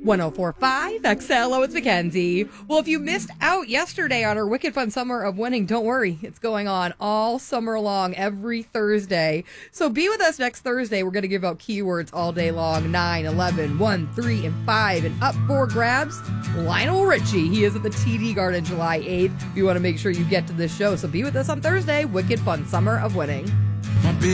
1045 XL. It's Mackenzie. Well, if you missed out yesterday on our Wicked Fun Summer of Winning, don't worry. It's going on all summer long, every Thursday. So be with us next Thursday. We're going to give out keywords all day long. 9, 11, 1, 3, and 5. And up for grabs, Lionel Richie. He is at the TD Garden July 8th. You want to make sure you get to this show. So be with us on Thursday. Wicked Fun Summer of Winning.